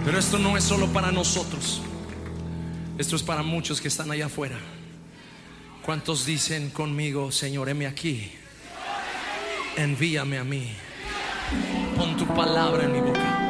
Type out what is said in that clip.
Pero esto no es solo para nosotros, esto es para muchos que están allá afuera. ¿Cuántos dicen conmigo: Señor, heme aquí, envíame a mí, pon tu palabra en mi boca?